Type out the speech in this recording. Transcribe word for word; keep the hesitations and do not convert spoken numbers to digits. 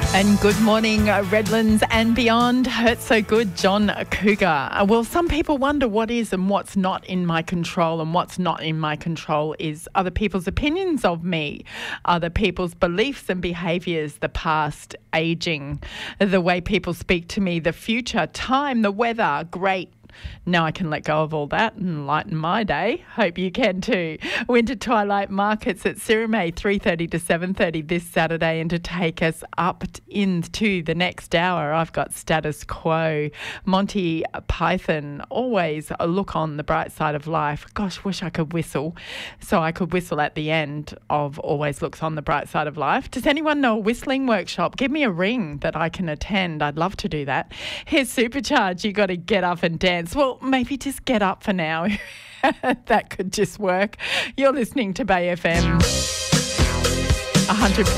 And good morning, uh, Redlands and beyond. Hurts so good, John Cougar. Uh, well, some people wonder what is and what's not in my control, and what's not in my control is other people's opinions of me, other people's beliefs and behaviours, the past, ageing, the way people speak to me, the future, time, the weather. Great. Now I can let go of all that and lighten my day. Hope you can too. Winter Twilight Markets at Sirime, three thirty to seven thirty this Saturday. And to take us up into the next hour, I've got Status Quo. Monty Python, always a look on the bright side of life. Gosh, wish I could whistle. So I could whistle at the end of Always Looks on the Bright Side of Life. Does anyone know a whistling workshop? Give me a ring that I can attend. I'd love to do that. Here's Supercharge. You got to get up and dance. Well, maybe just get up for now. That could just work. You're listening to Bay F M. one hundred